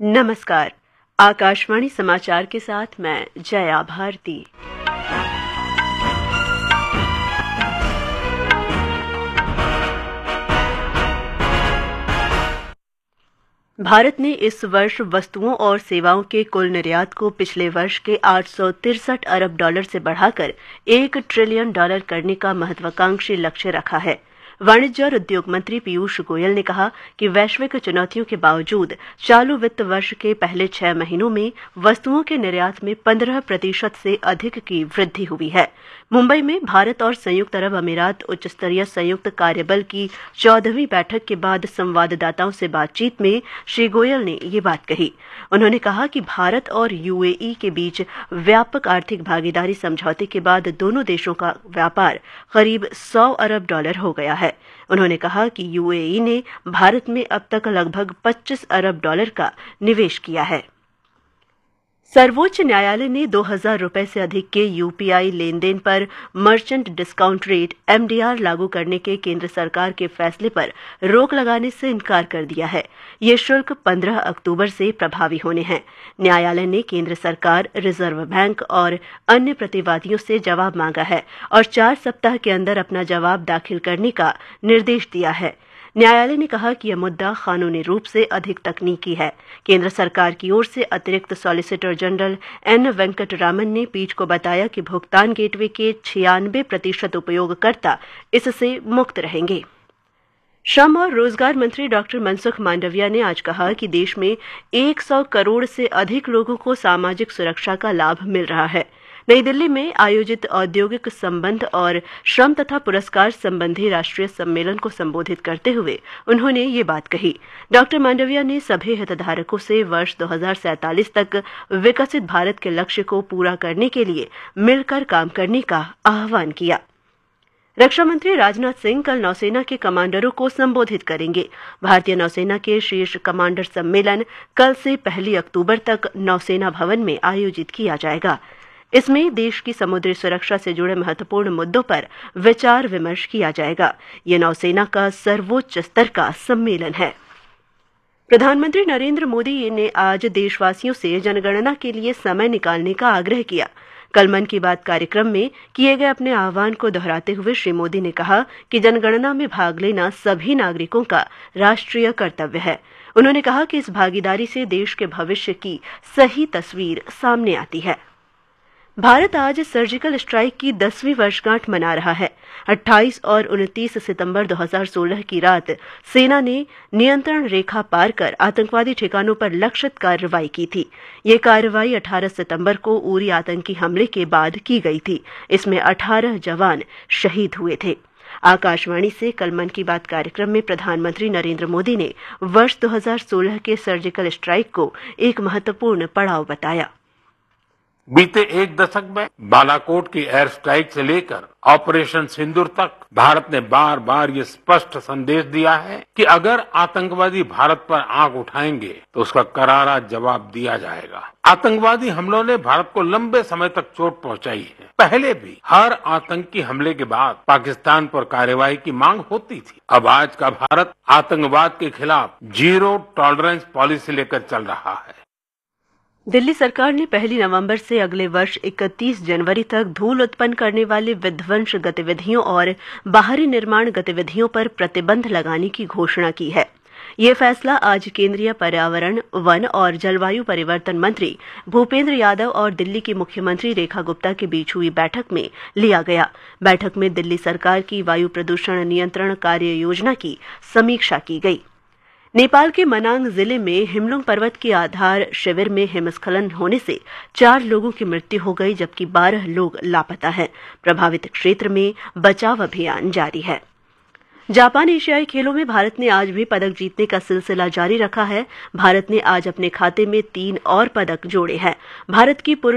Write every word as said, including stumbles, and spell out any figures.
नमस्कार। आकाशवाणी समाचार के साथ मैं जया भारती। भारत ने इस वर्ष वस्तुओं और सेवाओं के कुल निर्यात को पिछले वर्ष के आठ सौ तिरसठ अरब डॉलर से बढ़ाकर एक ट्रिलियन डॉलर करने का महत्वाकांक्षी लक्ष्य रखा है। वाणिज्य और उद्योग मंत्री पीयूष गोयल ने कहा कि वैश्विक चुनौतियों के बावजूद चालू वित्त वर्ष के पहले छह महीनों में वस्तुओं के निर्यात में पंद्रह प्रतिशत से अधिक की वृद्धि हुई है। मुंबई में भारत और संयुक्त अरब अमीरात उच्च स्तरीय संयुक्त कार्यबल की चौदहवीं बैठक के बाद संवाददाताओं से बातचीत में श्री गोयल ने ये बात कही। उन्होंने कहा कि भारत और यूएई के बीच व्यापक आर्थिक भागीदारी समझौते के बाद दोनों देशों का व्यापार करीब सौ अरब डॉलर हो गया है। उन्होंने कहा कि यूएई ने भारत में अब तक लगभग पच्चीस अरब डॉलर का निवेश किया है। सर्वोच्च न्यायालय ने दो हजार रुपए से अधिक के यूपीआई लेन देन पर मर्चेंट डिस्काउंट रेट एमडीआर लागू करने के केंद्र सरकार के फैसले पर रोक लगाने से इनकार कर दिया है। ये शुल्क पंद्रह अक्टूबर से प्रभावी होने हैं। न्यायालय ने केंद्र सरकार, रिजर्व बैंक और अन्य प्रतिवादियों से जवाब मांगा है और चार सप्ताह के अंदर अपना जवाब दाखिल करने का निर्देश दिया है। न्यायालय ने कहा कि यह मुद्दा कानूनी रूप से अधिक तकनीकी है। केंद्र सरकार की ओर से अतिरिक्त सॉलिसिटर जनरल एन वेंकटरामन ने पीठ को बताया कि भुगतान गेटवे के छियानबे प्रतिशत उपयोगकर्ता इससे मुक्त रहेंगे। श्रम और रोजगार मंत्री डॉक्टर मनसुख मांडविया ने आज कहा कि देश में सौ करोड़ से अधिक लोगों को सामाजिक सुरक्षा का लाभ मिल रहा है। नई दिल्ली में आयोजित औद्योगिक संबंध और श्रम तथा पुरस्कार संबंधी राष्ट्रीय सम्मेलन को संबोधित करते हुए उन्होंने ये बात कही। डॉक्टर मांडविया ने सभी हितधारकों से वर्ष दो हजार सैंतालीस तक विकसित भारत के लक्ष्य को पूरा करने के लिए मिलकर काम करने का आह्वान किया। रक्षा मंत्री राजनाथ सिंह कल नौसेना के कमांडरों को संबोधित करेंगे। भारतीय नौसेना के शीर्ष कमांडर सम्मेलन कल से पहली अक्टूबर तक नौसेना भवन में आयोजित किया जाएगा। इसमें देश की समुद्री सुरक्षा से जुड़े महत्वपूर्ण मुद्दों पर विचार विमर्श किया जाएगा। ये नौसेना का सर्वोच्च स्तर का सम्मेलन है। प्रधानमंत्री नरेंद्र मोदी ने आज देशवासियों से जनगणना के लिए समय निकालने का आग्रह किया। कल मन की बात कार्यक्रम में किए गए अपने आह्वान को दोहराते हुए श्री मोदी ने कहा कि जनगणना में भाग लेना सभी नागरिकों का राष्ट्रीय कर्तव्य है। उन्होंने कहा कि इस भागीदारी से देश के भविष्य की सही तस्वीर सामने आती है। भारत आज सर्जिकल स्ट्राइक की दसवीं वर्षगांठ मना रहा है। अट्ठाईस और उनतीस सितंबर दो हजार सोलह की रात सेना ने नियंत्रण रेखा पार कर आतंकवादी ठिकानों पर लक्षित कार्रवाई की थी। ये कार्रवाई अठारह सितंबर को उरी आतंकी हमले के बाद की गई थी। इसमें अठारह जवान शहीद हुए थे। आकाशवाणी से कल मन की बात कार्यक्रम में प्रधानमंत्री नरेंद्र मोदी ने वर्ष दो हजार सोलह के सर्जिकल स्ट्राइक को एक महत्वपूर्ण पड़ाव बताया। बीते एक दशक में बालाकोट की एयर स्ट्राइक से लेकर ऑपरेशन सिंदूर तक भारत ने बार बार ये स्पष्ट संदेश दिया है कि अगर आतंकवादी भारत पर आंख उठाएंगे तो उसका करारा जवाब दिया जाएगा। आतंकवादी हमलों ने भारत को लंबे समय तक चोट पहुंचाई है। पहले भी हर आतंकी हमले के बाद पाकिस्तान पर कार्रवाई की मांग होती थी। अब आज का भारत आतंकवाद के खिलाफ जीरो टॉलरेंस पॉलिसी लेकर चल रहा है। दिल्ली सरकार ने पहली नवंबर से अगले वर्ष इकतीस जनवरी तक धूल उत्पन्न करने वाले विध्वंस गतिविधियों और बाहरी निर्माण गतिविधियों पर प्रतिबंध लगाने की घोषणा की है। ये फैसला आज केंद्रीय पर्यावरण, वन और जलवायु परिवर्तन मंत्री भूपेंद्र यादव और दिल्ली की मुख्यमंत्री रेखा गुप्ता के बीच हुई बैठक में लिया गया। बैठक में दिल्ली सरकार की वायु प्रदूषण नियंत्रण कार्य योजना की समीक्षा की गई। नेपाल के मनांग जिले में हिमलुंग पर्वत के आधार शिविर में हिमस्खलन होने से चार लोगों की मृत्यु हो गई, जबकि बारह लोग लापता हैं। प्रभावित क्षेत्र में बचाव अभियान जारी है। जापान एशियाई खेलों में भारत ने आज भी पदक जीतने का सिलसिला जारी रखा है। भारत ने आज अपने खाते में तीन और पदक जोड़े हैं। भारत की